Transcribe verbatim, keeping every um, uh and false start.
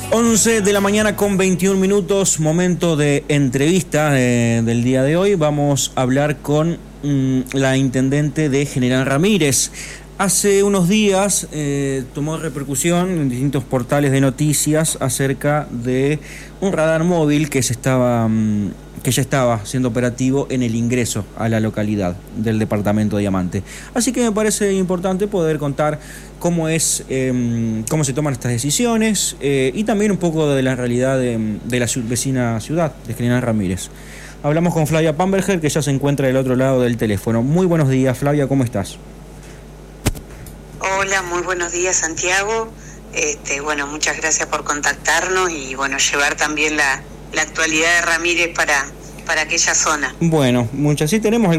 once de la mañana con veintiún minutos, momento de entrevista eh, del día de hoy. Vamos a hablar con mm, la intendente de General Ramírez. Hace unos días eh, tomó repercusión en distintos portales de noticias acerca de un radar móvil que se estaba mm, que ya estaba siendo operativo en el ingreso a la localidad del departamento de Diamante. Así que me parece importante poder contar cómo es, eh, cómo se toman estas decisiones eh, y también un poco de la realidad de, de la vecina ciudad de General Ramírez. Hablamos con Flavia Pamberger, que ya se encuentra del otro lado del teléfono. Muy buenos días, Flavia, ¿cómo estás? Hola, muy buenos días, Santiago. Este, bueno, muchas gracias por contactarnos y bueno, llevar también la, la actualidad de Ramírez para, para aquella zona. Bueno, muchas sí tenemos